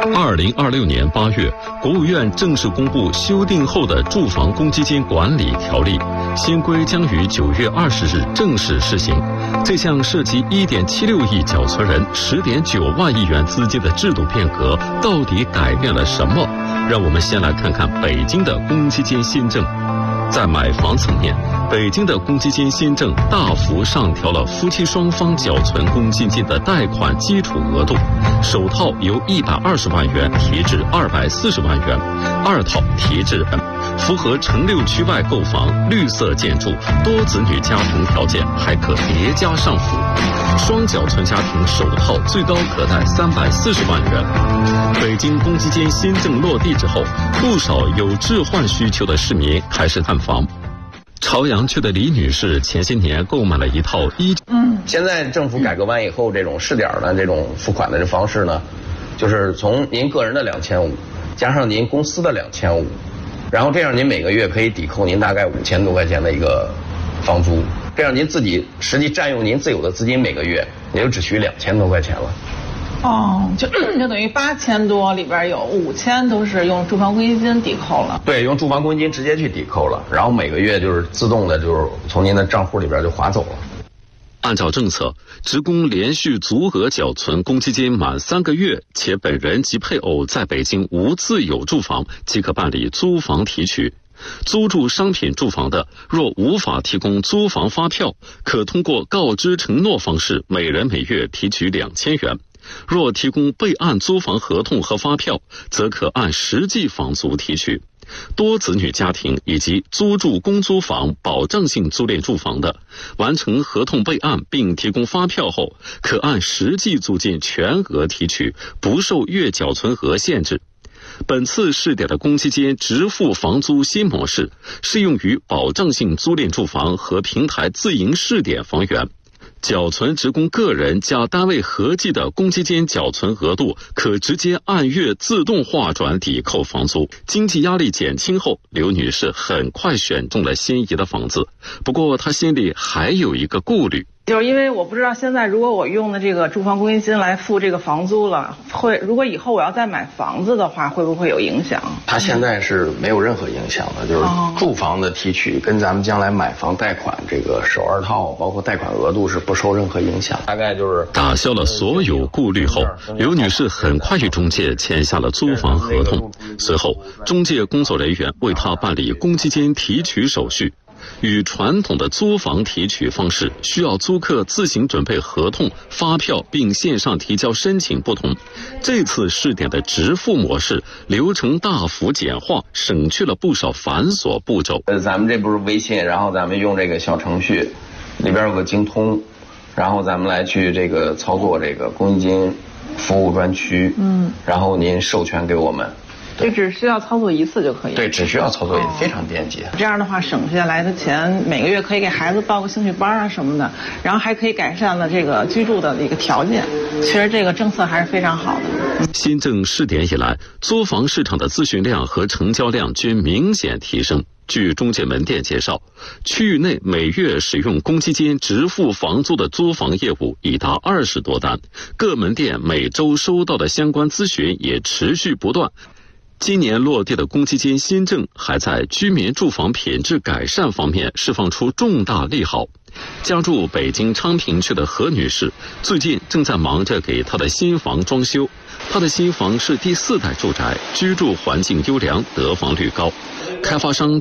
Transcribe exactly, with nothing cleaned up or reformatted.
二零二六年八月，国务院正式公布修订后的《住房公积金管理条例》，新规将于九月二十日正式施行。这项涉及一点七六亿缴存人、十点九万亿元资金的制度变革，到底改变了什么？让我们先来看看北京的公积金新政。在买房层面，北京的公积金新政大幅上调了夫妻双方缴存公积金的贷款基础额度，首套由一百二十万元提至二百四十万元，二套提至符合城六区外购房、绿色建筑、多子女家庭条件还可叠加上浮，双缴存家庭首套最高可贷三百四十万元。北京公积金新政落地之后，不少有置换需求的市民开始看房。朝阳区的李女士前些年购买了一套一， 嗯，现在政府改革完以后，这种试点的这种付款的这方式呢，就是从您个人的两千五，加上您公司的两千五，然后这样您每个月可以抵扣您大概五千多块钱的一个房租，这样您自己实际占用您自有的资金每个月也就只需两千多块钱了。 哦，就就等于八千多里边有五千都是用住房公积金抵扣了。 对，用住房公积金直接去抵扣了，然后每个月就是自动的，就是从您的账户里边就划走了。 按照政策，职工连续足额缴存公积金满三个月，且本人及配偶在北京无自有住房，即可办理租房提取。租住商品住房的，若无法提供租房发票，可通过告知承诺方式，每人每月提取两千元。若提供备案租房合同和发票，则可按实际房租提取。多子女家庭以及租住公租房、保障性租赁住房的，完成合同备案并提供发票后，可按实际租金全额提取，不受月缴存额限制。本次试点的公积金直付房租新模式，适用于保障性租赁住房和平台自营试点房源。缴存职工个人加单位合计的公积金缴存额度，可直接按月自动划转抵扣房租。经济压力减轻后，刘女士很快选中了心仪的房子。不过她心里还有一个顾虑， 就是因为我不知道现在如果我用的这个住房公积金来付这个房租了，会如果以后我要再买房子的话，会不会有影响？ 它现在是没有任何影响的，就是住房的提取跟咱们将来买房贷款这个首二套，包括贷款额度是不受任何影响。大概就是打消了所有顾虑后，刘女士很快与中介签下了租房合同。随后，中介工作人员为她办理公积金提取手续。与传统的租房提取方式需要租客自行准备合同、发票并线上提交申请不同，这次试点的直付模式流程大幅简化，省去了不少繁琐步骤。 呃，咱们这不是微信，然后咱们用这个小程序，里边有个京通，然后咱们来去这个操作这个公积金服务专区，嗯，然后您授权给我们。 这只需要操作一次就可以。 对，只需要操作一次，非常便捷。 这样的话，省下来的钱每个月可以给孩子报个兴趣班啊什么的，然后还可以改善了这个居住的一个条件。其实这个政策还是非常好的。 新政试点以来，租房市场的咨询量和成交量均明显提升。据中介门店介绍，区域内每月使用公积金直付房租的租房业务已达二十多单，各门店每周收到的相关咨询也持续不断。今年落地的公积金新政还在居民住房品质改善方面释放出重大利好。家住北京昌平区的何女士最近正在忙着给她的新房装修。她的新房是第四代住宅，居住环境优良，得房率高。开发商